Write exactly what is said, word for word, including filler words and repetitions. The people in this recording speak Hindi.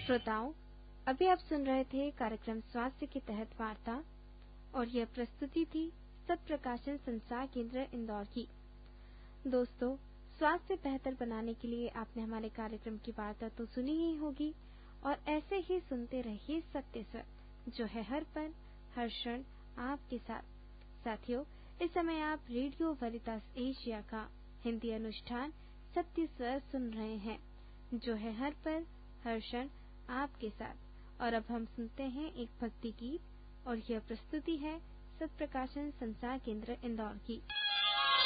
श्रोताओं, अभी आप सुन रहे थे कार्यक्रम स्वास्थ्य के तहत वार्ता और यह प्रस्तुति थी सत्प्रकाशन संचार केंद्र इंदौर की। दोस्तों, स्वास्थ्य बेहतर बनाने के लिए आपने हमारे कार्यक्रम की वार्ता तो सुनी ही होगी और ऐसे ही सुनते रहिए सत्य स्वर, जो है हर पल हर क्षण आपके साथ। साथियों, इस समय आप रेडियो वरितास एशिया का हिंदी अनुष्ठान सत्य स्वर सुन रहे हैं, जो है हर पल हर क्षण आपके साथ। और अब हम सुनते हैं एक भक्ति गीत और यह प्रस्तुति है सत्प्रकाशन संचार केंद्र इंदौर की।